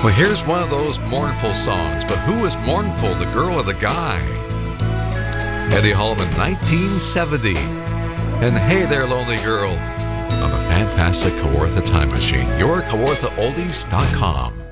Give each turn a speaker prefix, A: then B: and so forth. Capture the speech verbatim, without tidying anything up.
A: Well, here's one of those mournful songs, but who is mournful, the girl or the guy? Eddie Holman, nineteen seventy. And Hey There, Lonely Girl, on the fantastic Kawartha Time Machine. Your Kawartha Oldies dot com.